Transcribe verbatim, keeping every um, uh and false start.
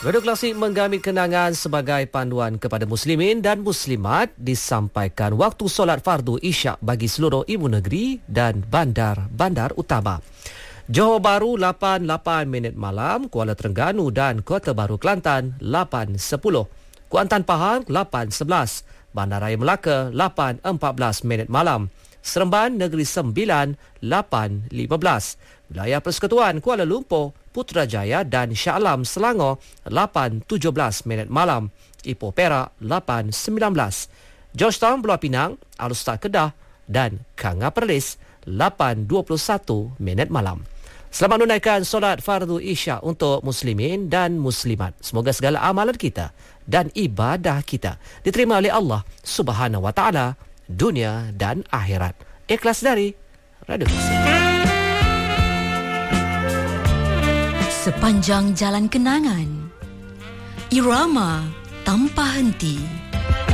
Radio Klasik menggamit kenangan sebagai panduan kepada muslimin dan muslimat disampaikan waktu solat fardu Isyak bagi seluruh ibu negeri dan bandar-bandar utama. Johor Bahru lapan lapan minit malam, Kuala Terengganu dan Kota Baru Kelantan lapan sepuluh, Kuantan Pahang lapan sebelas, Bandaraya Melaka lapan empat belas minit malam, Seremban Negeri Sembilan lapan lima belas, Wilayah Persekutuan Kuala Lumpur, Putrajaya dan Shah Alam Selangor lapan tujuh belas minit malam, Ipoh Perak lapan sembilan belas, Georgetown Pulau Pinang, Al-Ustaz Kedah dan Kanga Perlis lapan dua puluh satu minit malam. Selamat menunaikan solat fardu Isyak untuk muslimin dan muslimat. Semoga segala amalan kita dan ibadah kita diterima oleh Allah Subhanahu Wa Taala dunia dan akhirat. Ikhlas dari Radio Klasik. Sepanjang jalan kenangan, irama tanpa henti.